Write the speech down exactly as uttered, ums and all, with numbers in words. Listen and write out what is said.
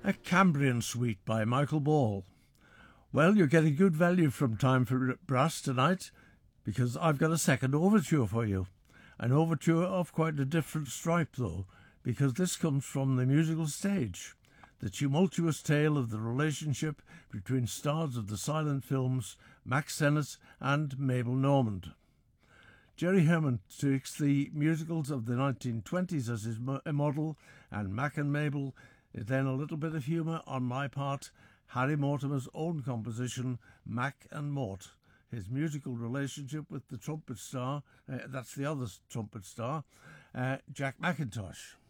A Cambrian Suite by Michael Ball. Well, you're getting good value from Time for Brass tonight, because I've got a second overture for you. An overture of quite a different stripe, though, because this comes from the musical stage. The tumultuous tale of the relationship between stars of the silent films Mack Sennett and Mabel Normand. Jerry Herman takes the musicals of the nineteen twenties as his model, and Mack and Mabel, then a little bit of humour on my part, Harry Mortimer's own composition, Mack and Mort, his musical relationship with the trumpet star, uh, that's the other trumpet star, uh, Jack McIntosh.